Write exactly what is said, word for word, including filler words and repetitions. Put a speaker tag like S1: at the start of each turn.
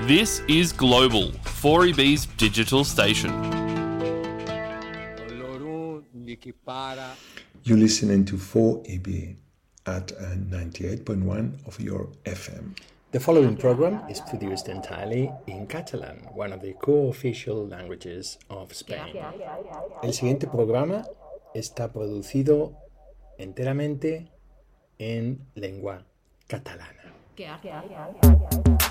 S1: This is Global, four E B's digital station.
S2: You're listening to four E B at uh, ninety-eight point one of your F M.
S3: The following program is produced entirely in Catalan, one of the co-official languages of Spain. El siguiente programa está producido enteramente en lengua catalana.